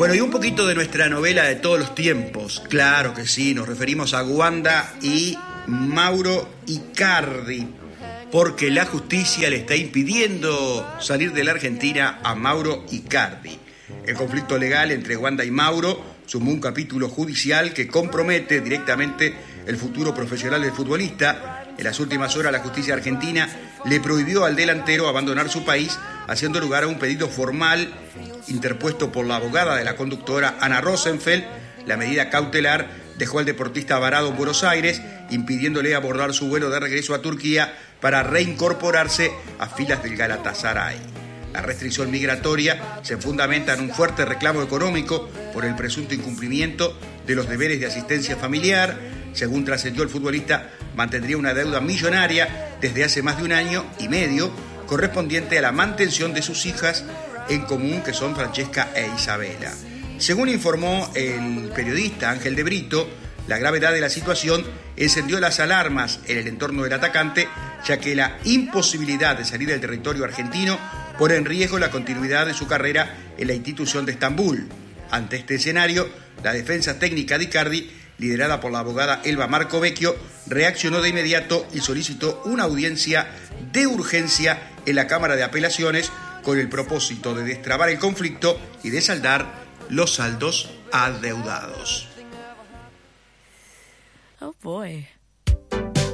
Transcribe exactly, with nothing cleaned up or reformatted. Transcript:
Bueno, y un poquito de nuestra novela de todos los tiempos. Claro que sí, nos referimos a Wanda y Mauro Icardi, porque la justicia le está impidiendo salir de la Argentina a Mauro Icardi. El conflicto legal entre Wanda y Mauro sumó un capítulo judicial que compromete directamente el futuro profesional del futbolista. En las últimas horas, la justicia argentina le prohibió al delantero abandonar su país, haciendo lugar a un pedido formal interpuesto por la abogada de la conductora Ana Rosenfeld. La medida cautelar dejó al deportista varado en Buenos Aires, impidiéndole abordar su vuelo de regreso a Turquía para reincorporarse a filas del Galatasaray. La restricción migratoria se fundamenta en un fuerte reclamo económico por el presunto incumplimiento de los deberes de asistencia familiar. Según trascendió, el futbolista mantendría una deuda millonaria desde hace más de un año y medio, correspondiente a la mantención de sus hijas en común, que son Francesca e Isabela. Según informó el periodista Ángel de Brito, la gravedad de la situación encendió las alarmas en el entorno del atacante, ya que la imposibilidad de salir del territorio argentino pone en riesgo la continuidad de su carrera en la institución de Estambul. Ante este escenario, la defensa técnica de Icardi, liderada por la abogada Elba Marcovecchio, reaccionó de inmediato y solicitó una audiencia de urgencia en la Cámara de Apelaciones con el propósito de destrabar el conflicto y de saldar los saldos adeudados. Oh boy.